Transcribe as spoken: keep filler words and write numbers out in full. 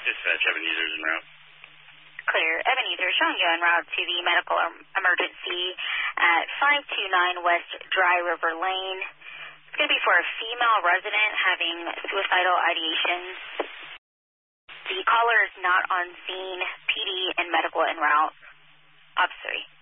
Dispatch, Ebenezer's en route. Clear. Ebenezer, showing you en route to the medical emergency at five two nine West Dry River Lane. It's going to be for a female resident having suicidal ideations. The caller is not on scene. P D and medical en route. Ops three.